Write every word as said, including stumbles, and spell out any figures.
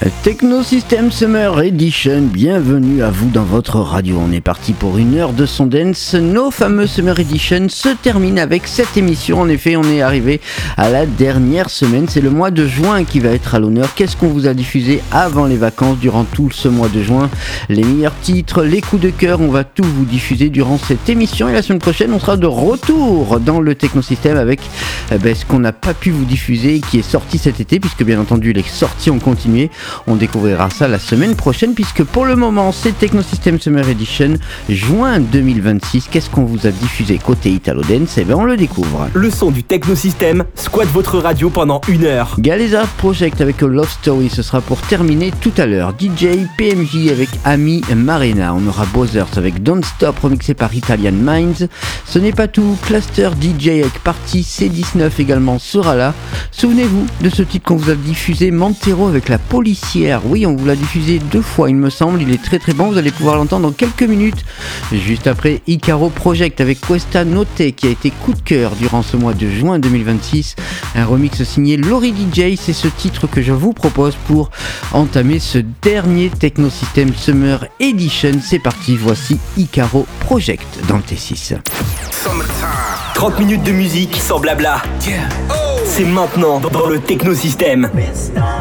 Techno System Summer Edition, bienvenue à vous dans votre radio. On est parti pour une heure de son dance. Nos fameux Summer Edition se terminent avec cette émission. En effet, on est arrivé à la dernière semaine. C'est le mois de juin qui va être à l'honneur. Qu'est-ce qu'on vous a diffusé avant les vacances, durant tout ce mois de juin? Les meilleurs titres, les coups de cœur, on va tout vous diffuser durant cette émission. Et la semaine prochaine, on sera de retour dans le Techno System avec eh ben, ce qu'on n'a pas pu vous diffuser et qui est sorti cet été, puisque bien entendu les sorties ont continué. On découvrira ça la semaine prochaine, puisque pour le moment c'est Techno System Summer Edition juin deux mille vingt-six. Qu'est-ce qu'on vous a diffusé côté Italo Dance? Eh bien on le découvre. Le son du Techno System squatte votre radio pendant une heure. Galeza Project avec A Love Story, ce sera pour terminer tout à l'heure. D J P M J avec Ami Marina. On aura Bozers avec Don't Stop remixé par Italian Minds. Ce n'est pas tout, Cluster D J avec Party C dix-neuf également sera là. Souvenez-vous de ce titre qu'on vous a diffusé, Montero avec La Policière. Oui, on vous l'a diffusé deux fois il me semble, il est très très bon, vous allez pouvoir l'entendre dans quelques minutes. Juste après, Icaro Project avec Questa Notte qui a été coup de cœur durant ce mois de juin deux mille vingt-six. Un remix signé Laurie D J, c'est ce titre que je vous propose pour entamer ce dernier Techno System Summer Edition. C'est parti, voici Icaro Project dans le T six. trente minutes de musique sans blabla. C'est maintenant dans le Techno System.